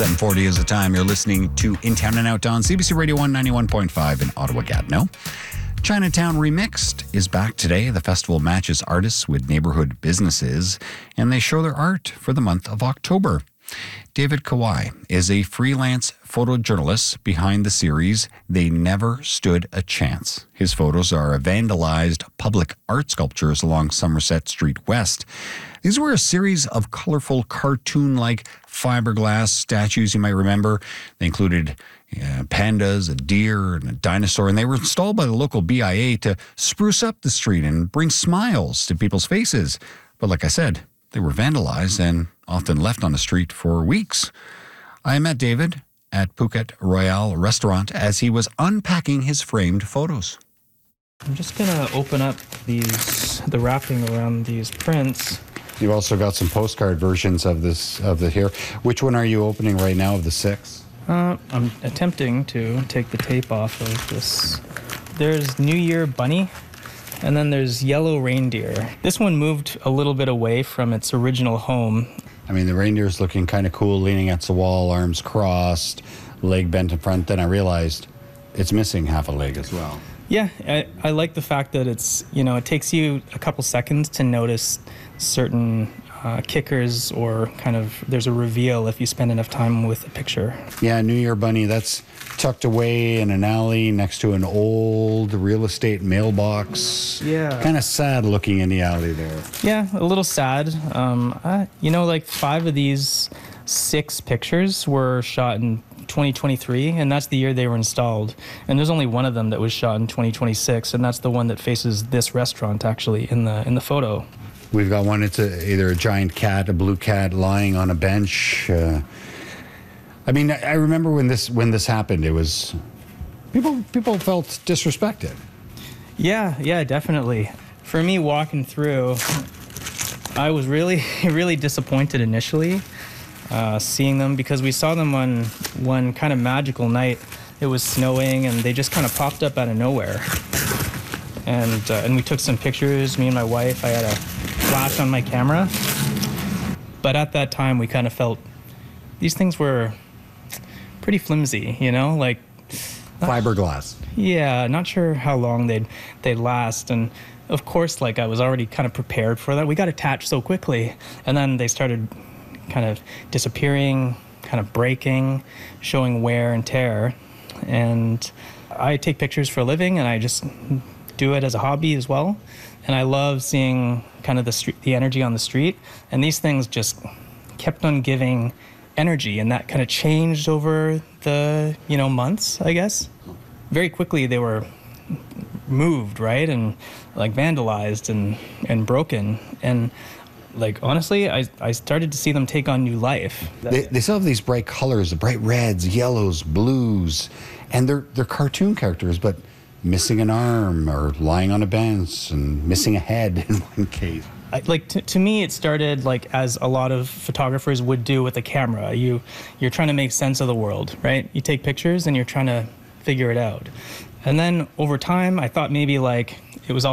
7:40 is the time. You're listening to In Town and Out on CBC Radio 191.5 in Ottawa-Gatineau. Chinatown Remixed is back today. The festival matches artists with neighborhood businesses, and they show their art for the month of October. David Kawai is a freelance photojournalist behind the series They Never Stood a Chance. His photos are vandalized public art sculptures along Somerset Street West. These were a series of colorful cartoon-like fiberglass statues you might remember. They included pandas, a deer, and a dinosaur, and they were installed by the local BIA to spruce up the street and bring smiles to people's faces. But like I said, they were vandalized and often left on the street for weeks. I met David at Phuket Royale Restaurant as he was unpacking his framed photos. I'm just going to open up the wrapping around these prints. You've also got some postcard versions of the here. Which one are you opening right now of the 6? I'm attempting to take the tape off of this. There's New Year Bunny, and then there's Yellow Reindeer. This one moved a little bit away from its original home. I mean, the reindeer's looking kind of cool, leaning against the wall, arms crossed, leg bent in front. Then I realized it's missing half a leg as well. Yeah, I like the fact that it's, it takes you a couple seconds to notice certain kickers, or kind of there's a reveal if you spend enough time with a picture. Yeah, New Year Bunny, that's tucked away in an alley next to an old real estate mailbox. Yeah. Kind of sad looking in the alley there. Yeah, a little sad. Like 5 of these 6 pictures were shot in 2023, and that's the year they were installed. And there's only one of them that was shot in 2026, and that's the one that faces this restaurant actually in the photo. We've got one, it's either a giant cat, a blue cat lying on a bench. I remember when this happened, it was, people felt disrespected. Yeah, definitely. For me, walking through, I was really, really disappointed initially seeing them, because we saw them on one kind of magical night. It was snowing, and they just kind of popped up out of nowhere. And we took some pictures, me and my wife. I had a flash on my camera. But at that time, we kind of felt these things were pretty flimsy, like fiberglass. Yeah, not sure how long they'd last. And of course, I was already kind of prepared for that. We got attached so quickly, and then they started kind of disappearing, kind of breaking, showing wear and tear. And I take pictures for a living, and I just do it as a hobby as well. And I love seeing kind of the energy on the street. And these things just kept on giving energy, and that kind of changed over the, months, I guess. Very quickly they were moved, right? And vandalized and broken. And honestly, I started to see them take on new life. They still have these bright colors, the bright reds, yellows, blues, and they're cartoon characters, but missing an arm or lying on a bench and missing a head in one case. To me, it started as a lot of photographers would do with a camera. You're trying to make sense of the world, right? You take pictures and you're trying to figure it out. And then over time, I thought maybe it was